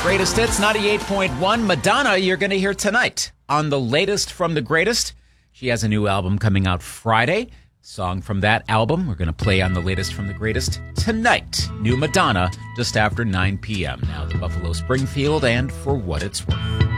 Greatest Hits 98.1. Madonna, you're going to hear tonight on the latest from the greatest. She has a new album coming out Friday. Song from that album we're going to play on the latest from the greatest tonight. New Madonna just after 9 p.m. Now the Buffalo Springfield and For What It's Worth.